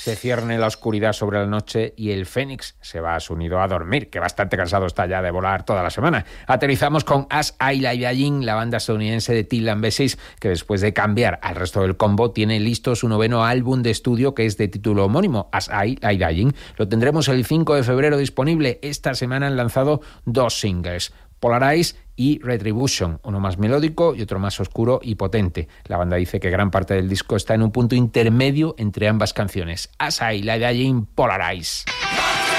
se cierne la oscuridad sobre la noche y el Fénix se va a su nido a dormir, que bastante cansado está ya de volar toda la semana. Aterrizamos con As I Lie Dying, la banda estadounidense de Till Basis, que después de cambiar al resto del combo tiene listo su 9º álbum de estudio, que es de título homónimo, As I Lie Dying. Lo tendremos el 5 de febrero disponible. Esta semana han lanzado 2 singles, Polarize y Retribution, uno más melódico y otro más oscuro y potente. La banda dice que gran parte del disco está en un punto intermedio entre ambas canciones. As I Lie Dying, Polarize.